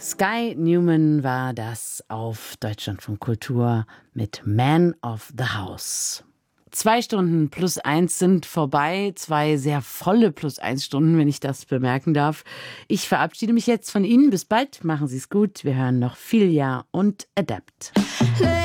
Sky Newman war das auf Deutschlandfunk Kultur mit Man of the House. 2 Stunden plus 1 sind vorbei. 2 sehr volle plus 1 Stunden, wenn ich das bemerken darf. Ich verabschiede mich jetzt von Ihnen. Bis bald. Machen Sie es gut. Wir hören noch Filia und Adapt.